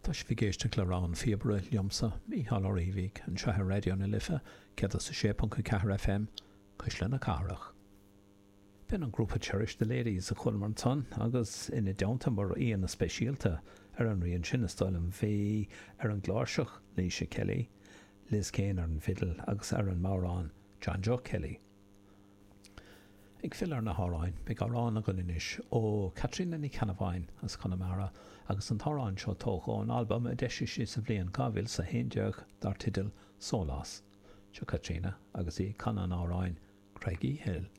Tá sé vigéiste le rán fiebre liomsa í halloríhíh an sethe radio na lifa cead sa 6.4 FM chus le na carach. Ben an grúpa Cherish the Ladies a chulmar tan agus ina deanta mar íon na speisialta an rion sin stáil an bhí an gláirseach Líse Kelly, Liz Kane an fiddle agus an márán John Joe Kelly. Ig fill na háráin beag árán a goninis ó Catriona ní Canabhain as Connemara agus an tárán seo tócha an album a deisi si sa bblion cábhil sa héindeach dar tidal Sólas. Seo Catriona agus í Canan áráin Craigie Hill.